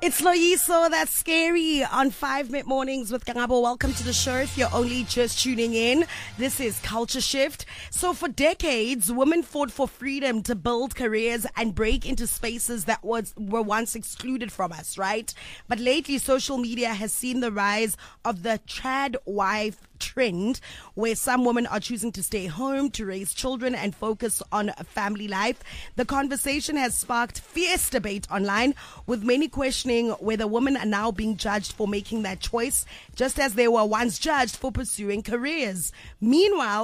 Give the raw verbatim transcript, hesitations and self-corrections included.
It's Loyiso, that's scary on five Mid Mornings with Kangabo. Welcome to the show. If you're only just tuning in, this is Culture Shift. So for decades, women fought for freedom to build careers and break into spaces that was, were once excluded from us, right? But lately, social media has seen the rise of the trad wife trend, where some women are choosing to stay home to raise children and focus on family life. The conversation has sparked fierce debate online, with many questioning whether women are now being judged for making that choice, just as they were once judged for pursuing careers. Meanwhile,